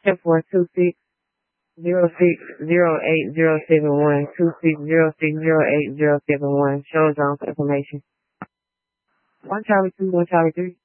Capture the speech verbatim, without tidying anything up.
Ten four two six zero six zero eight zero seven one two six zero six zero eight zero seven one. Shows on for information. One Charlie two, one Charlie three.